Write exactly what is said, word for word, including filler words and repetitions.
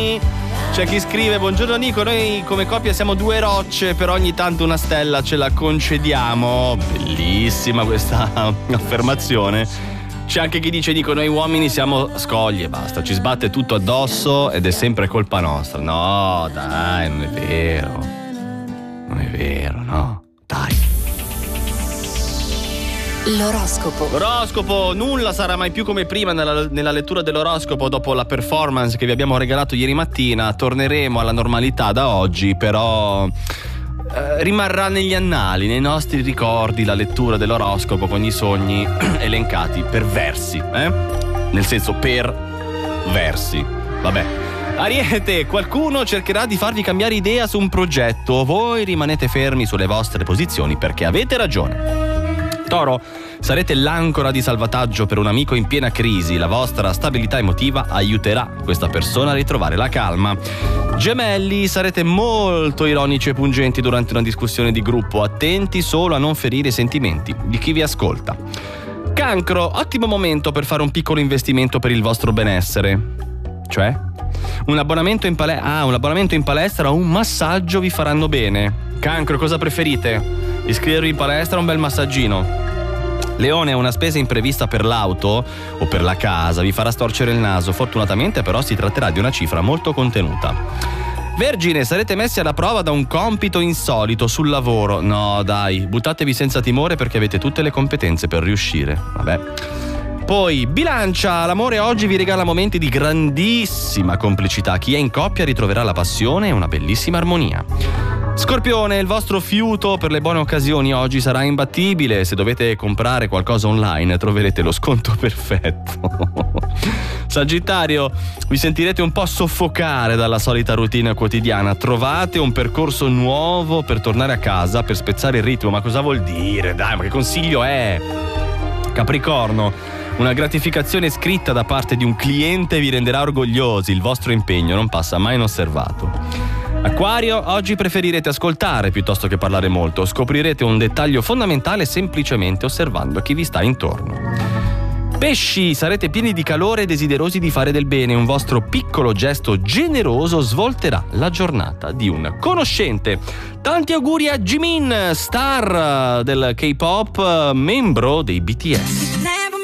uomini. C'è chi scrive: buongiorno Nico, noi come coppia siamo due rocce, però ogni tanto una stella ce la concediamo. Bellissima questa affermazione. C'è anche chi dice: Nico, noi uomini siamo scogli e basta, ci sbatte tutto addosso ed è sempre colpa nostra. No, dai, non è vero. Non è vero, no. Dai. L'oroscopo. L'oroscopo, nulla sarà mai più come prima nella, nella lettura dell'oroscopo dopo la performance che vi abbiamo regalato ieri mattina. Torneremo alla normalità da oggi, però eh, rimarrà negli annali, nei nostri ricordi, la lettura dell'oroscopo con i sogni elencati per versi, eh? Nel senso per versi. Vabbè. Ariete, qualcuno cercherà di farvi cambiare idea su un progetto. Voi rimanete fermi sulle vostre posizioni perché avete ragione. Toro, sarete l'ancora di salvataggio per un amico in piena crisi. La vostra stabilità emotiva aiuterà questa persona a ritrovare la calma. Gemelli, sarete molto ironici e pungenti durante una discussione di gruppo. Attenti solo a non ferire i sentimenti di chi vi ascolta. Cancro, ottimo momento per fare un piccolo investimento per il vostro benessere. Cioè? Un abbonamento in palestra, ah, un abbonamento in palestra o un massaggio vi faranno bene. Cancro, cosa preferite? Iscrivervi in palestra o un bel massaggino? Leone, una spesa imprevista per l'auto o per la casa vi farà storcere il naso. Fortunatamente però si tratterà di una cifra molto contenuta. Vergine, sarete messi alla prova da un compito insolito sul lavoro. No dai, buttatevi senza timore perché avete tutte le competenze per riuscire. Vabbè. Poi Bilancia, l'amore oggi vi regala momenti di grandissima complicità. Chi è in coppia ritroverà la passione e una bellissima armonia. Scorpione, il vostro fiuto per le buone occasioni oggi sarà imbattibile. Se dovete comprare qualcosa online troverete lo sconto perfetto. Sagittario, vi sentirete un po' soffocare dalla solita routine quotidiana. Trovate un percorso nuovo per tornare a casa, per spezzare il ritmo. Ma cosa vuol dire? Dai, ma che consiglio è? Capricorno, una gratificazione scritta da parte di un cliente vi renderà orgogliosi. Il vostro impegno non passa mai inosservato. Acquario, oggi preferirete ascoltare piuttosto che parlare molto. Scoprirete un dettaglio fondamentale semplicemente osservando chi vi sta intorno. Pesci, sarete pieni di calore e desiderosi di fare del bene. Un vostro piccolo gesto generoso svolterà la giornata di un conoscente. Tanti auguri a Jimin, star del K-pop, membro dei B T S.